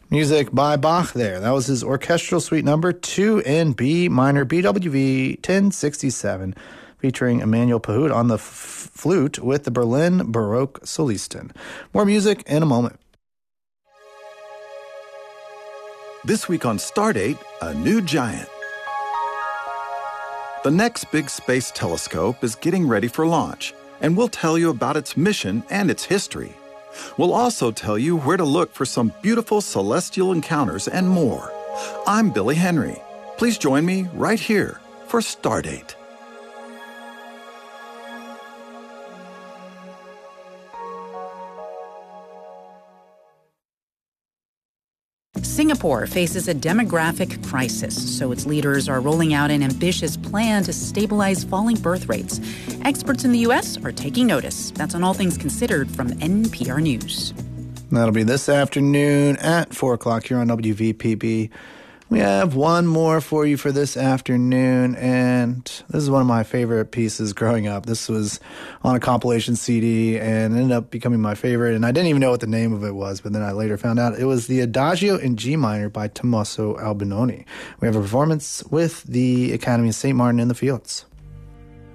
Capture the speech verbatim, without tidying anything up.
Music by Bach there. That was his orchestral suite number two in B minor, B W V ten sixty-seven, featuring Emmanuel Pahud on the f- flute with the Berlin Baroque Solisten. More music in a moment. This week on Stardate, a new giant. The next big space telescope is getting ready for launch, and we'll tell you about its mission and its history. We'll also tell you where to look for some beautiful celestial encounters and more. I'm Billy Henry. Please join me right here for Stardate. Singapore faces a demographic crisis, so its leaders are rolling out an ambitious plan to stabilize falling birth rates. Experts in the U S are taking notice. That's on All Things Considered from N P R News. That'll be this afternoon at four o'clock here on W V P B. We have one more for you for this afternoon, and this is one of my favorite pieces growing up. This was on a compilation C D and ended up becoming my favorite, and I didn't even know what the name of it was, but then I later found out it was the Adagio in G minor by Tommaso Albinoni. We have a performance with the Academy of Saint Martin in the Fields.